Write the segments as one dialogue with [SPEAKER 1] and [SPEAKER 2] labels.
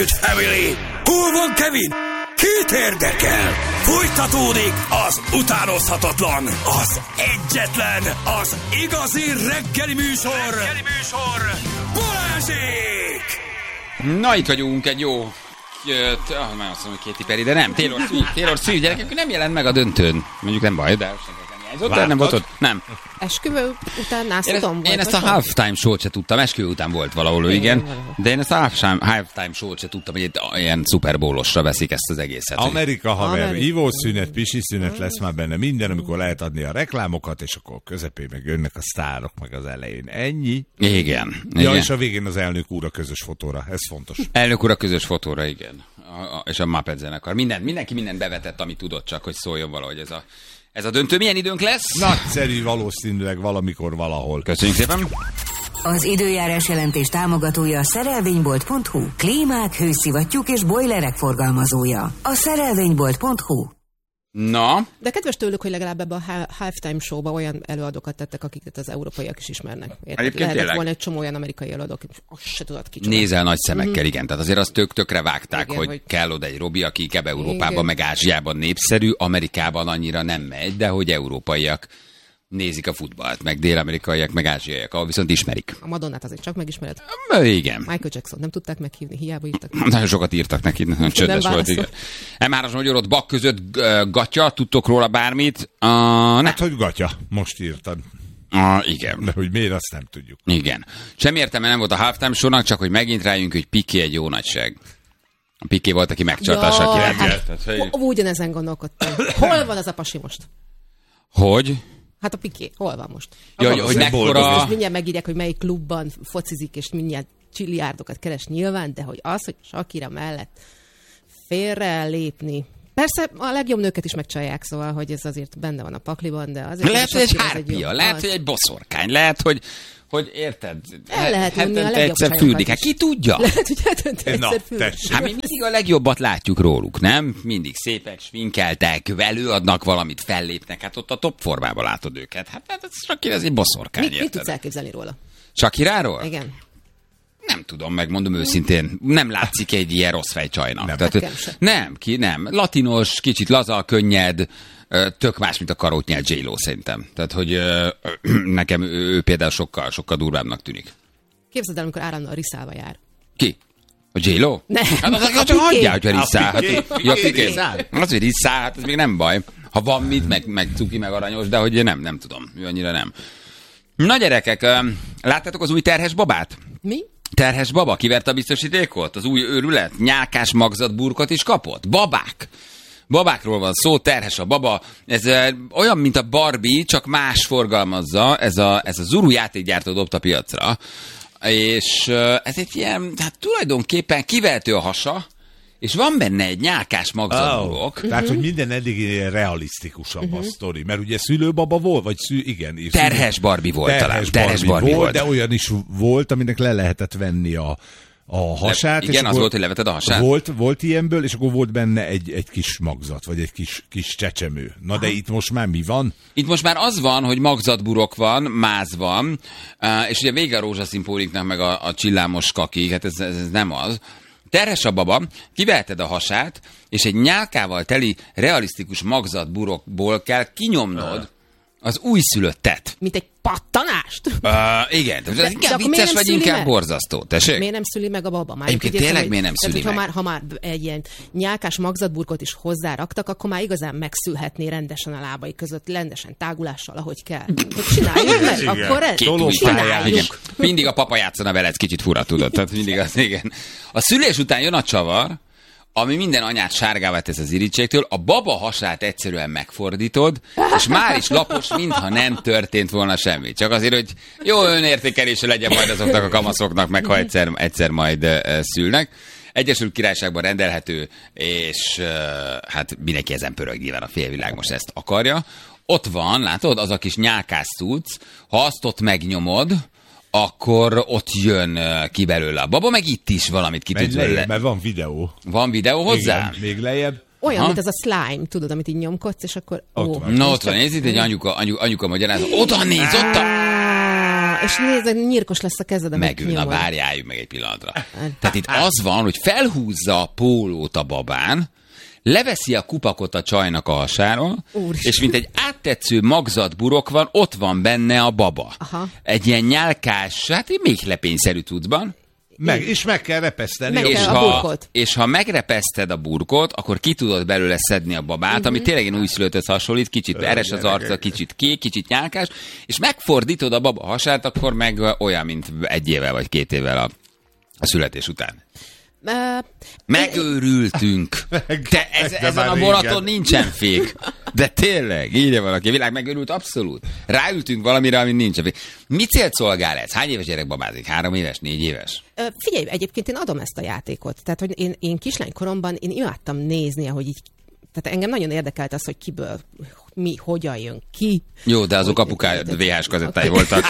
[SPEAKER 1] Family. Hol van Kevin? Kit érdekel? Folytatódik az utánozhatatlan, az egyetlen, az igazi reggeli műsor, Balázsék!
[SPEAKER 2] Na, itt vagyunk egy jó... már azt mondom, hogy Katy Perry, de nem. Taylor Swift, gyerekek, nem jelent meg a döntőn. Mondjuk nem baj, de nem volt ott? Nem.
[SPEAKER 3] Esküvő után nászodom volt?
[SPEAKER 2] Én ezt a halftime show-t se tudtam. Esküvő után volt valahol, igen. De én ezt a halftime show-t se tudtam, hogy ilyen Super Bowl-osra veszik ezt az egészet.
[SPEAKER 4] Amerika haver, ivószünet, pisiszünet lesz már benne minden, amikor lehet adni a reklámokat, és akkor közepén meg jönnek a sztárok, meg az elején. Ennyi.
[SPEAKER 2] Igen.
[SPEAKER 4] Ja, és a végén az elnök úr a közös fotóra. Ez fontos.
[SPEAKER 2] Elnök úr a közös fotóra, igen. És a Muppet zenekar. Mindenki mindent bevetett, amit tudott, csak hogy szóljon valahogy ez a döntő. Milyen időnk lesz?
[SPEAKER 4] Nagyszerű, valószínűleg valamikor, valahol.
[SPEAKER 2] Köszönjük szépen.
[SPEAKER 5] Az időjárás jelentés támogatója a szerelvénybolt.hu. Klímák, hőszivattyúk és bojlerek forgalmazója. A szerelvénybolt.hu.
[SPEAKER 2] Na?
[SPEAKER 3] De kedves tőlük, hogy legalább ebbe a halftime showba olyan előadókat tettek, akiket az európaiak is ismernek. Lehetett volna egy csomó olyan amerikai előadók, azt se tudod kicsoda.
[SPEAKER 2] Nézel nagy szemekkel, igen. Tehát azért azt tökre vágták, igen, hogy kell oda egy Robi, aki inkább Európában, meg Ázsiában népszerű, Amerikában annyira nem megy, de hogy európaiak nézik a futballt, meg dél-amerikaiak, meg ázsiaiak, ahol viszont ismerik.
[SPEAKER 3] A Madonnát azért csak megismered.
[SPEAKER 2] Igen.
[SPEAKER 3] Michael Jackson nem tudták meghívni, hiába írtak.
[SPEAKER 2] Nagyon sokat írtak neki, nagyon csöndes volt, igen. M3-as magyarod bak között gatya, tudtok róla bármit?
[SPEAKER 4] Hát, hogy gatya, most írtad.
[SPEAKER 2] Igen.
[SPEAKER 4] De hogy miért, azt nem tudjuk.
[SPEAKER 2] Igen. Semmi értelme nem volt a halftime show-nak, csak hogy megint rájönk, hogy Piqué egy jó nagyság. A Piqué volt, aki megcsalta a Shakirát.
[SPEAKER 3] Hát, ugyanezen gondolkodtam. Hol van az a pasi most?
[SPEAKER 2] Hogy?
[SPEAKER 3] Hát a Piqué, hol van most?
[SPEAKER 2] Hogy mekkora...
[SPEAKER 3] És mindjárt megírják, hogy melyik klubban focizik, és mindjárt csilliárdokat keres nyilván, de hogy az, hogy Shakira mellett félre lépni. Persze a legjobb nőket is megcsalják, szóval, hogy ez azért benne van a pakliban, de azért...
[SPEAKER 2] Lehet, hogy egy hárpia, lehet, hogy egy boszorkány, lehet, hogy érted?
[SPEAKER 3] Lehet unni a legjobb
[SPEAKER 2] egyszer fürdik. Hát ki tudja?
[SPEAKER 3] Lehet, hogy hetente egyszer fürdik.
[SPEAKER 2] Hát mi mindig a legjobbat látjuk róluk, nem? Mindig szépek, sminkeltek, előadnak valamit, fellépnek. Hát ott a top formában látod őket. Hát ez Shakira, ez egy boszorkány, érted?
[SPEAKER 3] Mit tudsz elképzelni róla?
[SPEAKER 2] Shakiráról?
[SPEAKER 3] Igen.
[SPEAKER 2] Nem tudom, megmondom őszintén. Nem látszik egy ilyen rossz fejcsajnak. Nem. Latinos, kicsit laza, könnyed, tök más, mint a karótnyelt J-Lo szerintem. Tehát, hogy nekem ő például sokkal durvábbnak tűnik.
[SPEAKER 3] Képzeld el, amikor áramlóan riszálva jár.
[SPEAKER 2] Ki? A J-Lo?
[SPEAKER 3] Nem.
[SPEAKER 2] Hát csak hagyjál, hogy riszál. Ja, Piqué. Az, hogy riszál, hát ez még nem baj. Ha van mit, meg cuki, meg aranyos, de hogy nem tudom. Ő annyira nem. Na gyerekek, láttátok az új terhes babát?
[SPEAKER 3] Mi?
[SPEAKER 2] Terhes baba kiverte a biztosítékot? Az új őrület? Nyálkás magzatburkot is kapott? Babákról van szó, terhes a baba. Ez olyan, mint a Barbie, csak más forgalmazza. Ez a Zuru játékgyártó dobta piacra. És ez egy ilyen, hát tulajdonképpen kivehető a hasa, és van benne egy nyálkás magzatburok.
[SPEAKER 4] Tehát, hogy minden eddig ilyen realisztikusabb a sztori. Mert ugye szülőbaba volt, vagy igen.
[SPEAKER 2] Terhes Barbie volt talán. Terhes Barbie volt.
[SPEAKER 4] De olyan is volt, aminek le lehetett venni a hasát.
[SPEAKER 2] Igen, az volt, hogy leveted a hasát.
[SPEAKER 4] Volt ilyenből, és akkor volt benne egy kis magzat, vagy egy kis csecsemő. Na de itt most már mi van?
[SPEAKER 2] Itt most már az van, hogy magzatburok van, máz van, és ugye vége a rózsaszín póliknak, meg a csillámos kaki, hát ez nem az. Terhes a baba, kiveheted a hasát, és egy nyálkával teli realisztikus magzatburokból kell kinyomnod az újszülöttet.
[SPEAKER 3] Mint egy pattanást?
[SPEAKER 2] Igen. Ez inkább vicces, vagy inkább borzasztó. Tessék?
[SPEAKER 3] Miért nem szüli meg a baba?
[SPEAKER 2] Egyébként tényleg miért nem szüli meg?
[SPEAKER 3] Ha már egy ilyen nyálkás magzatburkot is hozzáraktak, akkor már igazán megszülhetné rendesen a lábai között, rendesen tágulással, ahogy kell. Hogy csináljuk meg, akkor ezt csináljuk.
[SPEAKER 2] Mindig a papa játszana veled, kicsit fura, tudod. Tehát mindig az, igen. A szülés után jön a csavar, ami minden anyát sárgává tesz az irítségtől, a baba hasát egyszerűen megfordítod, és már is lapos, mintha nem történt volna semmi. Csak azért, hogy jó önértékelése legyen majd azoknak a kamaszoknak, meg ha egyszer majd szülnek. Egyesült Királyságban rendelhető, és hát mindenki ezen pörög, nyilván a félvilág most ezt akarja. Ott van, látod, az a kis nyálkás cucc, ha azt ott megnyomod, akkor ott jön ki belőle a baba, meg itt is valamit ki tudsz belőle.
[SPEAKER 4] Mert van videó.
[SPEAKER 2] Van videó hozzá?
[SPEAKER 4] Igen, még lejjebb.
[SPEAKER 3] Olyan, mint ez a slime, tudod, amit így nyomkodsz, és akkor...
[SPEAKER 2] Ott van, nézd itt egy anyuka magyarázat. Oda néz, ott a...
[SPEAKER 3] És nézd, nyírkos lesz a kezed,
[SPEAKER 2] Megül, na várjáljunk meg egy pillanatra. Tehát itt az van, hogy felhúzza a pólót a babán, leveszi a kupakot a csajnak a hasáról, és mint egy áttetsző magzatburok van, ott van benne a baba.
[SPEAKER 3] Aha.
[SPEAKER 2] Egy ilyen nyálkás, hát egy méhlepényszerű cuccban.
[SPEAKER 4] És meg kell repeszteni.
[SPEAKER 2] És ha megrepeszted a burkot, akkor ki tudod belőle szedni a babát, ami tényleg egy újszülötthöz hasonlít, kicsit eres az arca, kicsit kék, kicsit nyálkás, és megfordítod a baba hasát, akkor meg olyan, mint 1 évvel vagy 2 évvel a születés után. Megőrültünk. De ezen a vonaton nincsen fék. De tényleg, írja valaki, a világ megőrült abszolút. Ráültünk valamire, ami nincsen fék. Mi célt szolgál ez? Hány éves gyerek babázik? 3 éves, 4 éves?
[SPEAKER 3] Figyelj, egyébként én adom ezt a játékot. Tehát, hogy én kislánykoromban én imádtam nézni, ahogy így, tehát engem nagyon érdekelt az, hogy kiből hogyan jön ki.
[SPEAKER 2] Jó, de azok apukája VHS kazettái voltak.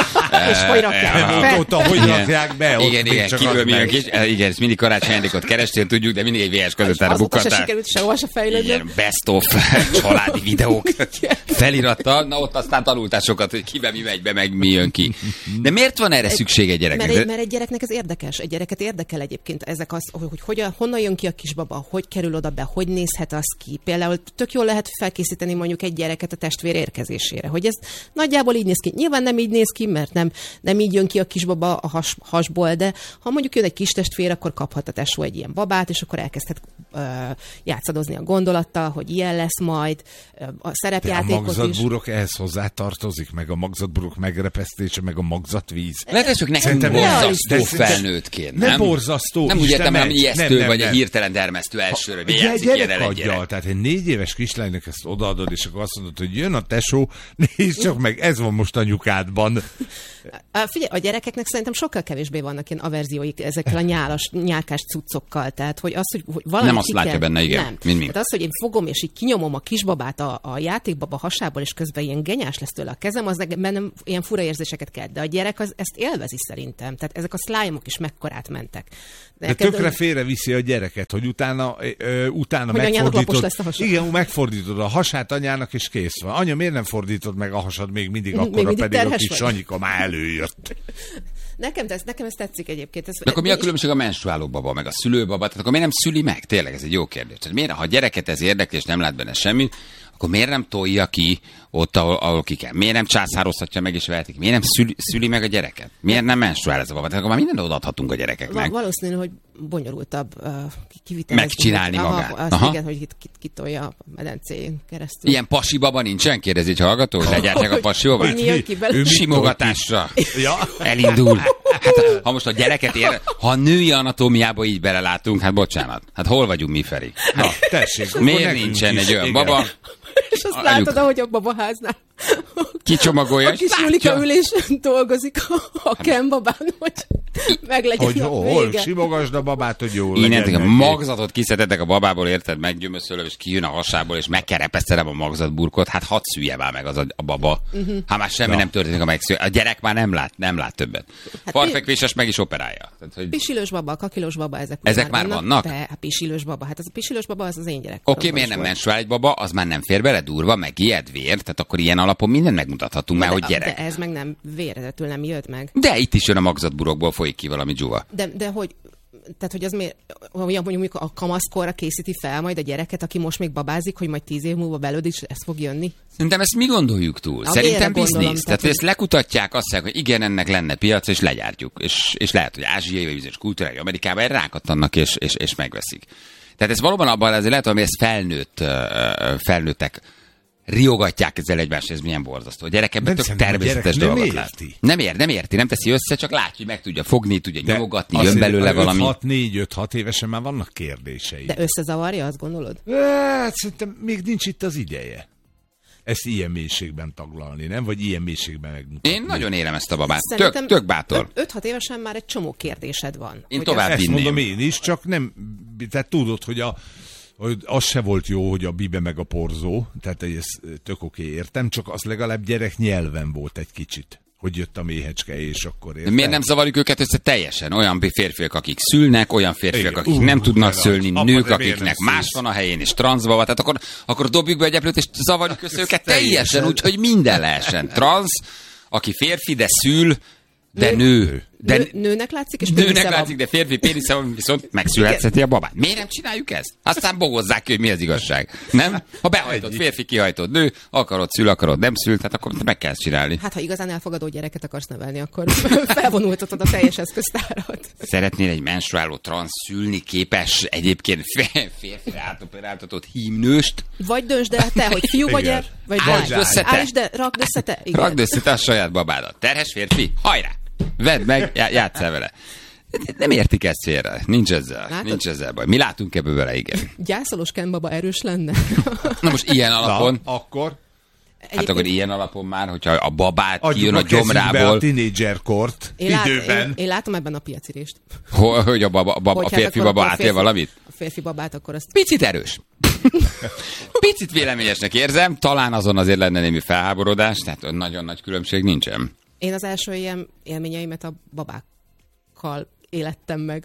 [SPEAKER 3] És hogy rakják
[SPEAKER 4] be? Hogy rakják be?
[SPEAKER 2] Igen, kiből mi jön ki. Igen, ezt mindig karácsony ajándékot kerestél, tudjuk, de mindig egy VHS kazettára bukkattál.
[SPEAKER 3] Azóta se sikerült sehova se fejlődni.
[SPEAKER 2] Igen, best of családi videók felirattal. Na ott aztán tanultál sokat, hogy kibe mi megy be, meg mi jön ki. De miért van erre szükség egy gyereknek?
[SPEAKER 3] Mert egy gyereknek ez érdekes. Egy gyereket érdekel egyébként ezek az, hogy honnan jön ki a kisbaba, hogy kerül oda be, hogy nézhet az ki. Például tök jól lehet felkészíteni mondjuk egy gyereket a testvér érkezésére, hogy ez nagyjából így néz ki. Nyilván nem így néz ki, mert nem így jön ki a kisbaba a hasból, de ha mondjuk jön egy kis testvér, akkor kaphat a tesó egy ilyen babát, és akkor elkezdhet játszadozni a gondolattal, hogy ilyen lesz majd, a szerepjátékot is.
[SPEAKER 4] A magzatburok ehhez hozzá tartozik, meg a magzatburok megrepesztése, meg a magzatvíz.
[SPEAKER 2] Lehet, hogy csak nekünk borzasztó felnőttként, nem?
[SPEAKER 4] Nem borzasztó.
[SPEAKER 2] Nem úgy értem, hogy ijesztő vagy egy hirtelen dermesztő elsőre.
[SPEAKER 4] Gyerek adja, tehát egy 4 éves kislánynak ezt odaadod, és akkor azt mondod, hogy jön a tesó, nézd csak meg, ez van most anyukádban.
[SPEAKER 3] Figyelj, a gyerekeknek szerintem sokkal kevésbé vannak ilyen averzióik ezekkel a nyálkás cuccokkal. Tehát, hogy az, hogy valami
[SPEAKER 2] nem azt látja benne, igen.
[SPEAKER 3] Nem. Tehát az, hogy én fogom, és így kinyomom a kisbabát a játékbaba hasából, és közben ilyen genyás lesz tőle a kezem, az bennem ilyen fura érzéseket kelt. De a gyerek ezt élvezi szerintem. Tehát ezek a slime-ok is mekkorát mentek.
[SPEAKER 4] De tökre félreviszi a gyereket, hogy utána megfordítod. Igen, megfordítod a hasát anyának, és kész van. Anya, miért nem fordítod meg a hasad még mindig akkora, pedig a kis Sanyika már előjött.
[SPEAKER 3] Nekem ez tetszik egyébként.
[SPEAKER 2] De akkor mi a különbség a menstruáló baba, meg a szülőbaba? Tehát akkor miért nem szüli meg? Tényleg ez egy jó kérdés. Tehát miért, ha a gyereket ez érdekli, és nem lát benne semmit, akkor miért nem tolja ki ott, ahol ki kell? Miért nem császároztatja meg és vehetik? Miért nem szüli meg a gyereket? Miért nem menstruál ez a baba? Tehát akkor már mindent odaadhatunk a gyerekeknek.
[SPEAKER 3] Valószínű, hogy bonyolultabb kivitelezni.
[SPEAKER 2] Megcsinálni magát.
[SPEAKER 3] Igen, hogy kitolja a medencén keresztül.
[SPEAKER 2] Ilyen pasi baba nincsen? Kérdezi egy hallgató, hogy legyártják a pasi babát? Simogatásra. Elindul. Hát, ha most a gyereket ha a női anatómiába így belelátunk, hát bocsánat. Hát hol vagyunk mi, Feri?
[SPEAKER 4] Na, tessék.
[SPEAKER 2] Miért nincsen egy olyan baba?
[SPEAKER 3] És azt látod, ahogy a babaháznál
[SPEAKER 2] kicsomagolja.
[SPEAKER 3] A kis Julika ülés dolgozik a Ken-babán, hogy meglegyen
[SPEAKER 4] hogy
[SPEAKER 3] a vége.
[SPEAKER 4] Hol simogasd a babát, hogy jól legyen.
[SPEAKER 2] Innentől a magzatot kiszedhetek a babából, érted, meggyömöszölöm, és kijön a hasából, és megkerepesztelem a magzatburkot, hát hadd szülje már meg az a baba. Hát már semmi nem történik, a gyerek már nem lát többet. Hát parfekvéses meg is operálja. Tehát, hogy...
[SPEAKER 3] Pisilős baba, kakilós baba, ezek
[SPEAKER 2] már vannak?
[SPEAKER 3] De a pisilős baba, hát az a pisilős baba az én gyerek.
[SPEAKER 2] Oké, miért nem menstruál egy baba, az már nem fér bele, durva, meg ijed, vér, tehát akkor ilyen alapon mindent megmutathatunk már, hogy gyerek.
[SPEAKER 3] De ez meg nem véredetül nem jött meg.
[SPEAKER 2] De itt is jön a magzatburokból, folyik ki valami dzsuva.
[SPEAKER 3] De hogy, tehát hogy az miért, mondjuk a kamaszkorra készíti fel majd a gyereket, aki most még babázik, hogy majd 10 év múlva belőd is ez fog jönni?
[SPEAKER 2] Szerintem ezt mi gondoljuk túl? Szerintem biznisz. Tehát ezt lekutatják, azt mondják, hogy igen, ennek lenne piac, és legyártjuk. És lehet, hogy ázsiai, vagy bizonyos kultúrai Amerikában rákattannak, és megveszik. Tehát ez valóban abban azért lehet, hogy ezt felnőttek riogatják ezzel egymást, ez milyen borzasztó. A gyerek ebben tök természetes dolgot lát. Nem érti, nem teszi össze, csak látja, hogy meg tudja fogni, tudja nyomogatni, jön belőle valami.
[SPEAKER 4] 4-5-6 évesen már vannak kérdései.
[SPEAKER 3] De összezavarja, azt gondolod?
[SPEAKER 4] Hát szerintem még nincs itt az ideje. Ezt ilyen mélységben taglalni, nem? Vagy ilyen mélységben megmutatni.
[SPEAKER 2] Én nagyon élem ezt a babát. Tök bátor.
[SPEAKER 3] 5-6 évesen már egy csomó kérdésed van.
[SPEAKER 2] Én tovább
[SPEAKER 4] ezt mondom én is, csak nem, tehát tudod, hogy az se volt jó, hogy a bibe meg a porzó, tehát ez tök oké, értem, csak az legalább gyerek nyelven volt egy kicsit, hogy jött a méhecske, és akkor értem.
[SPEAKER 2] Miért nem zavarjuk őket össze teljesen? Olyan férfiak, akik szülnek, olyan férfiak, akik nem tudnak szülni, nők, akiknek más van a helyén, és transzba, tehát akkor dobjuk be egy eplőt, és zavarjuk össze őket teljesen úgy, hogy minden lehessen. Transz, aki férfi, de szül, de nő. De
[SPEAKER 3] nőnek látszik, és
[SPEAKER 2] nőnek látszik, de férfi pénisze van, viszont megszületheti a babát. Miért nem csináljuk ezt? Aztán bogozzák ki, hogy mi az igazság. Nem? Ha behajtott férfi, kihajtott nő, akarod szül, akarod nem szül, tehát akkor meg kell csinálni.
[SPEAKER 3] Hát, ha igazán elfogadó gyereket akarsz nevelni, akkor felvonultatod a teljes eszköztárat.
[SPEAKER 2] Szeretnél egy menstruáló transz szülni képes, egyébként férfire átoperáltatott hímnőst?
[SPEAKER 3] Vagy döntsd el te, hogy fiú vagy vagy
[SPEAKER 2] Állítsd össze te.
[SPEAKER 3] Állítsd, de rakd össze te. Igen.
[SPEAKER 2] Rakd össze te a saját babádat. Terhes férfi? Hajrá! Vedd meg, játsszál vele. Nem értik ezt félre. Nincs ezzel baj. Mi látunk ebből vele, igen.
[SPEAKER 3] Gyászolós Ken baba erős lenne?
[SPEAKER 2] Na most ilyen alapon...
[SPEAKER 4] Na, akkor...
[SPEAKER 2] Hát akkor ilyen alapon már, hogyha a babát kijön a gyomrából...
[SPEAKER 4] a tínédzserkort időben.
[SPEAKER 3] Én látom ebben a piacirést.
[SPEAKER 2] Hogy a férfi baba átél valamit?
[SPEAKER 3] A férfi babát akkor azt...
[SPEAKER 2] Picit erős. Picit véleményesnek érzem, talán azon azért lenne némi felháborodás, tehát nagyon nagy különbség nincsen.
[SPEAKER 3] Én az első ilyen élményeimet a babákkal élettem meg.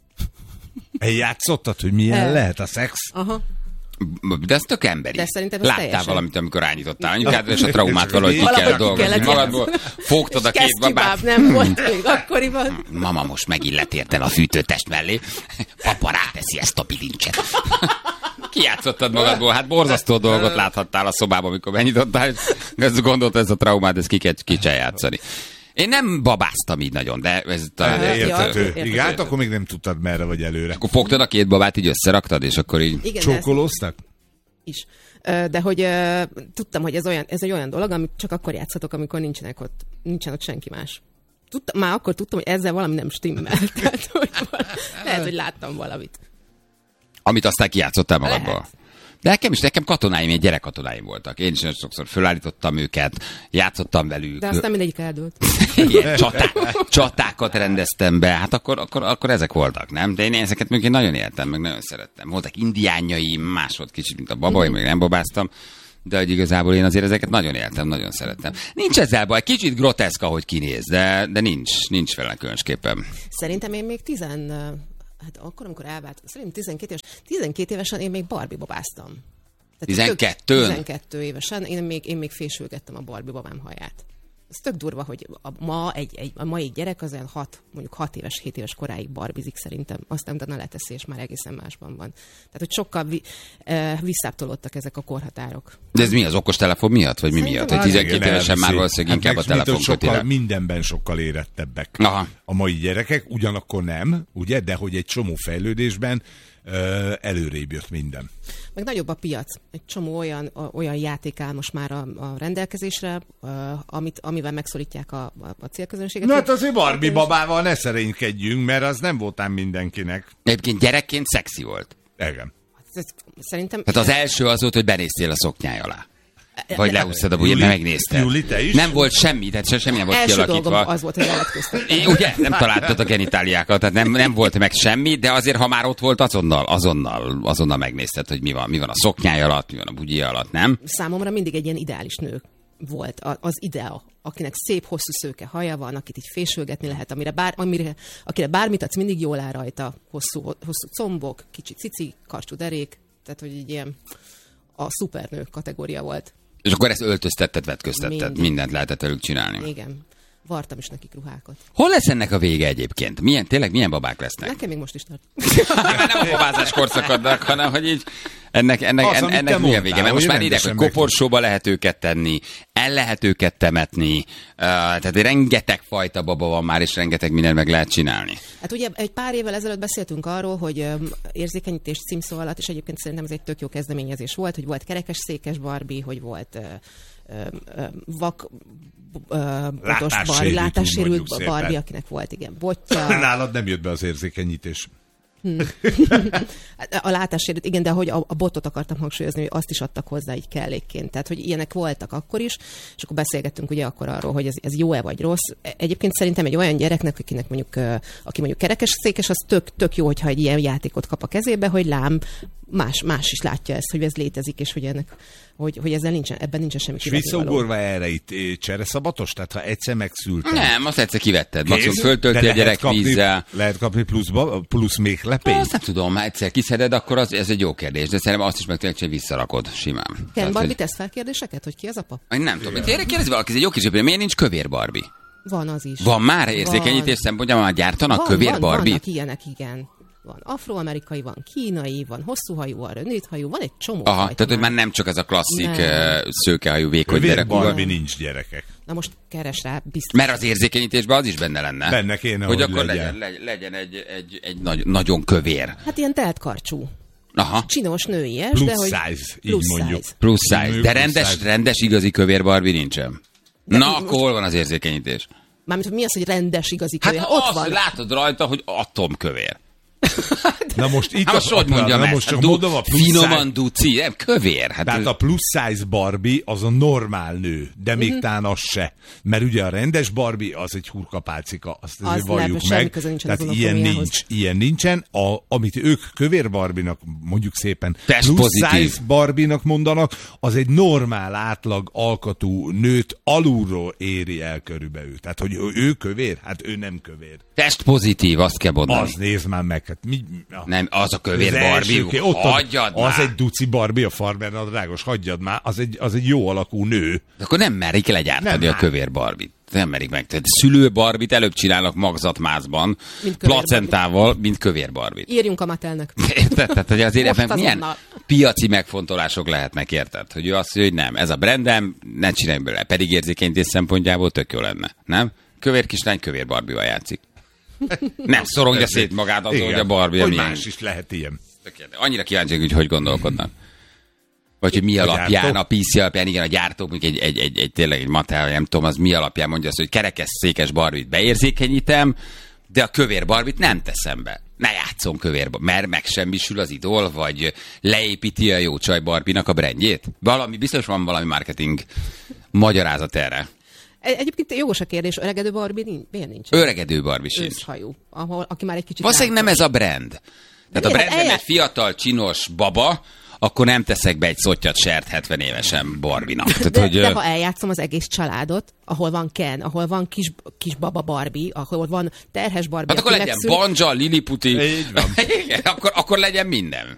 [SPEAKER 4] Játszottad, hogy milyen lehet a szex?
[SPEAKER 3] Aha.
[SPEAKER 2] De ez tök emberi.
[SPEAKER 3] De szerintem ez
[SPEAKER 2] láttál
[SPEAKER 3] teljesen.
[SPEAKER 2] valamit, amikor rányítottál anyukádra, és a traumát valahogy ki kellett dolgozni magadból. Fogtad a két babát.
[SPEAKER 3] Nem volt még akkoriban.
[SPEAKER 2] Mama, most megint letérted a fűtőtest mellé. Papa ráteszi ezt a bilincset. Kijátszottad magadból, hát borzasztó dolgot láthattál a szobában, amikor benyitottál, és ezt gondolt, ez a traumát, ezt ki kell játszani. Én nem babáztam így nagyon, de ez talán
[SPEAKER 4] érthető. Igen, hát akkor még nem tudtad merre vagy előre.
[SPEAKER 2] Akkor fogtad a két babát, így összeraktad, és akkor így...
[SPEAKER 3] Igen,
[SPEAKER 4] csókolóztak?
[SPEAKER 3] Is. De hogy tudtam, hogy ez egy olyan dolog, amit csak akkor játszhatok, amikor nincsen ott senki más. Már akkor tudtam, hogy ezzel valami nem stimmel. Tehát, hogy lehet, hogy láttam valamit.
[SPEAKER 2] Amit aztán kijátszottál magadból. De nekem katonáim, ilyen gyerekkatonáim voltak. Én is nagyon sokszor fölállítottam őket, játszottam velük.
[SPEAKER 3] De aztán mindegyik eldőlt.
[SPEAKER 2] Ilyen csatákat rendeztem be, hát akkor ezek voltak, nem? De én ezeket még nagyon éltem, meg nagyon szerettem. Voltak indiánjaim, más volt kicsit, mint a baba, én még nem babáztam. De hogy igazából én azért ezeket nagyon éltem, nagyon szerettem. Nincs ezzel baj, kicsit groteszk, ahogy kinéz, de nincs vele különösképpen.
[SPEAKER 3] Szerintem én még hát akkor, amikor elváltam, szerintem 12 évesen én még Barbie babáztam.
[SPEAKER 2] 12?
[SPEAKER 3] 12 évesen én még fésülgettem a Barbie babám haját. Ez tök durva, hogy a mai gyerek az olyan 6 éves, 7 éves koráig barbizik szerintem. Aztán utána leteszi, és már egészen másban van. Tehát, hogy sokkal visszábbtolódtak ezek a korhatárok.
[SPEAKER 2] De ez mi, az okostelefon miatt? Vagy mi miatt? Hogy 12 évesen már valószínűleg inkább a telefon köti le.
[SPEAKER 4] Mindenben sokkal érettebbek a mai gyerekek, ugyanakkor nem, ugye, de hogy egy csomó fejlődésben előrébb jött minden.
[SPEAKER 3] Meg nagyobb a piac. Egy csomó olyan játék áll most már a rendelkezésre, amivel megszorítják a célközönséget.
[SPEAKER 4] Na hát azért Barbie babával ne szerénykedjünk, mert az nem voltám mindenkinek.
[SPEAKER 2] Egyébként gyerekként szexi volt.
[SPEAKER 4] Igen.
[SPEAKER 3] Szerintem...
[SPEAKER 2] Tehát az első az volt, hogy benéztél a szoknyáj alá. Vagy lehúztad a bujját, megnézted.
[SPEAKER 4] Júli, te is?
[SPEAKER 2] Nem volt semmi, tehát semmi nem volt
[SPEAKER 3] első
[SPEAKER 2] kialakítva.
[SPEAKER 3] Dolgom az volt, hogy levetköztem.
[SPEAKER 2] Ugye? Nem találtad a genitáliákat, tehát nem volt meg semmi, de azért, ha már ott volt, azonnal megnézted, hogy mi van a szoknyáj alatt, mi van a bugyi alatt, nem?
[SPEAKER 3] Számomra mindig egy ilyen ideális nő volt az idea, akinek szép, hosszú szőke haja van, akit így fésülgetni lehet, akire bármit adsz, mindig jól áll rajta, hosszú combok, kicsi cici, karcsú derék, tehát hogy így ilyen a szupernő kategória volt.
[SPEAKER 2] És akkor ezt öltöztetted, vetköztetted, mindent lehetett velük csinálni.
[SPEAKER 3] Igen. Vartam is nekik ruhákat.
[SPEAKER 2] Hol lesz ennek a vége egyébként? Milyen babák lesznek?
[SPEAKER 3] Nekem még most is tart.
[SPEAKER 2] Nem a babázás korszakadnak, hanem hogy így ennek milyen vége? Mert most már írják, hogy koporsóba lehet őket tenni, el lehet őket temetni, tehát rengeteg fajta baba van már, és rengeteg mindent meg lehet csinálni.
[SPEAKER 3] Hát ugye egy pár évvel ezelőtt beszéltünk arról, hogy érzékenyítés címszó alatt, és egyébként szerintem ez egy tök jó kezdeményezés volt, hogy volt kerekes székes Barbie, hogy volt látássérült Barbie, akinek volt, igen, botja.
[SPEAKER 4] Nálad nem jött be az érzékenyítés.
[SPEAKER 3] A látássérült, igen, de hogy a botot akartam hangsúlyozni, hogy azt is adtak hozzá így kellékként. Tehát, hogy ilyenek voltak akkor is, és akkor beszélgettünk ugye akkor arról, hogy ez jó-e vagy rossz. Egyébként szerintem egy olyan gyereknek, aki mondjuk kerekes székes, az tök jó, hogyha egy ilyen játékot kap a kezébe, hogy lám, más is látja ezt, hogy ez létezik, és hogy hogy ezzel ebben nincsen semmi
[SPEAKER 4] És
[SPEAKER 3] kivetnivaló.
[SPEAKER 4] visszaugorva erre itt csereszabatos? Tehát ha egyszer megszülted.
[SPEAKER 2] Nem, azt egyszer kivetted. Maximum föltölti a gyerek vízzel.
[SPEAKER 4] Lehet kapni plusz még lepényt?
[SPEAKER 2] Azt nem tudom, ha egyszer kiszeded, akkor ez egy jó kérdés, de szerintem azt is meg tudod, hogy visszarakod simán.
[SPEAKER 3] Ken Barbie tesz fel kérdéseket, hogy ki az apa?
[SPEAKER 2] Én nem tudom. Kérdezi valaki, ez egy jó kis miért nincs kövér Barbie?
[SPEAKER 3] Van az is.
[SPEAKER 2] Van már érzékenyítés szempontjából már gyártanak kövér Barbie-t?
[SPEAKER 3] Vannak ilyenek, igen. Van afroamerikai, van kínai, van hosszúhajú, van rövidhajú, van egy csomó
[SPEAKER 2] Aha,
[SPEAKER 3] fajta
[SPEAKER 2] tehát hogy már nem csak ez a klasszik szőkehajú, vékony gyerek.
[SPEAKER 4] Barbie nincs, gyerekek.
[SPEAKER 3] Na most keres rá, biztos.
[SPEAKER 2] Mert az érzékenyítésben az is benne lenne.
[SPEAKER 4] Benne kéne,
[SPEAKER 2] hogy
[SPEAKER 4] hogy
[SPEAKER 2] akkor legyen egy nagyon kövér.
[SPEAKER 3] Hát ilyen teltkarcsú.
[SPEAKER 2] Aha.
[SPEAKER 3] Csinos nőies,
[SPEAKER 4] Plus
[SPEAKER 3] de hogy...
[SPEAKER 4] size, így mondjuk.
[SPEAKER 2] Plusz size.
[SPEAKER 4] Nő
[SPEAKER 2] De
[SPEAKER 4] plusz
[SPEAKER 2] rendes igazi kövér Barbie nincsen. Na, akkor hol van az érzékenyítés?
[SPEAKER 3] Mármint, hogy mi az, hogy rendes igazi
[SPEAKER 2] Hát
[SPEAKER 3] kövér?
[SPEAKER 2] ott
[SPEAKER 3] Ott van.
[SPEAKER 2] látod rajta, hogy atomkövér.
[SPEAKER 4] Na most itt
[SPEAKER 2] Hát most hogy mondjam
[SPEAKER 4] na
[SPEAKER 2] ezt?
[SPEAKER 4] most csak
[SPEAKER 2] Hát
[SPEAKER 4] mondom a plusz
[SPEAKER 2] finoman
[SPEAKER 4] size.
[SPEAKER 2] duci, nem kövér. Hát
[SPEAKER 4] Tehát a plusz size Barbie az a normál nő, de még talán az se. Mert ugye a rendes Barbie az egy hurkapálcika, azt
[SPEAKER 3] Az
[SPEAKER 4] azért
[SPEAKER 3] nem,
[SPEAKER 4] valljuk
[SPEAKER 3] semmi
[SPEAKER 4] meg.
[SPEAKER 3] köze nincsen
[SPEAKER 4] Tehát
[SPEAKER 3] az
[SPEAKER 4] ilyen
[SPEAKER 3] anatomiához.
[SPEAKER 4] ilyen nincsen. Amit ők kövér Barbie-nak, mondjuk szépen,
[SPEAKER 2] Test
[SPEAKER 4] plusz
[SPEAKER 2] pozitív.
[SPEAKER 4] size Barbie-nak mondanak, az egy normál átlag alkatú nőt alulról éri el körülbelül. Tehát, hogy ő kövér? Hát ő nem kövér.
[SPEAKER 2] test pozitív, azt kell mondani.
[SPEAKER 4] Az nézd már meg. Hát
[SPEAKER 2] Nem, az a kövér
[SPEAKER 4] az
[SPEAKER 2] Barbie.
[SPEAKER 4] első, ott
[SPEAKER 2] Hagyjad
[SPEAKER 4] az
[SPEAKER 2] már.
[SPEAKER 4] egy duci Barbie, a farmernadrágos, hagyjad már, az egy jó alakú nő.
[SPEAKER 2] De akkor nem merik legyártani
[SPEAKER 4] Nem
[SPEAKER 2] a
[SPEAKER 4] már.
[SPEAKER 2] kövér Barbit. Nem merik meg. Tehát szülő Barbit előbb csinálnak magzatmázban,
[SPEAKER 3] Mint kövér
[SPEAKER 2] placentával, mint kövér Barbit.
[SPEAKER 3] Írjunk a Mattelnek.
[SPEAKER 2] Érted? Tehát, hogy azért
[SPEAKER 3] Most
[SPEAKER 2] ebben milyen
[SPEAKER 3] azonnal.
[SPEAKER 2] piaci megfontolások lehetnek, érted? Hogy ő azt mondja, hogy nem, ez a brandem, ne csinálj belőle. Pedig érzékenyítés szempontjából tök jó lenne. Nem? Kövér kislány kövér Barbie-val játszik. Nem szorongja szét magát azon, hogy a Barbie
[SPEAKER 4] hogy
[SPEAKER 2] milyen.
[SPEAKER 4] más is lehet ilyen.
[SPEAKER 2] Annyira kíváncsi, hogy gondolkodnak. Vagy hogy mi alapján,
[SPEAKER 4] gyártó?
[SPEAKER 2] a PC alapján, igen, a gyártók, mondjuk egy tényleg egy Mattel, nem tudom, az mi alapján mondja azt, hogy kerekes székes Barbie-t beérzékenyítem, de a kövér Barbie-t nem teszem be. Ne játszom kövér Barbie, mert megsemmisül az idol, vagy leépíti a jó csaj Barbie-nak a brandjét. Biztos van valami marketing magyarázat erre.
[SPEAKER 3] Egyébként jogos a kérdés, öregedő Barbie miért nincs?
[SPEAKER 2] Öregedő Barbie sincs.
[SPEAKER 3] Őszhajú, aki már egy kicsit...
[SPEAKER 2] Valószínűleg nem ez a brand. Tehát a
[SPEAKER 3] miért?
[SPEAKER 2] brandben egy fiatal, csinos baba, akkor nem teszek be egy szottyat sert 70 évesen Barbie-nak. Tehát,
[SPEAKER 3] De ha eljátszom az egész családot, ahol van Ken, ahol van kis baba Barbie, ahol van terhes Barbie,
[SPEAKER 2] hát akkor
[SPEAKER 3] aki
[SPEAKER 2] legyen
[SPEAKER 3] megszül...
[SPEAKER 2] Banja, Liliputi.
[SPEAKER 4] Így van.
[SPEAKER 2] Igen, akkor legyen minden.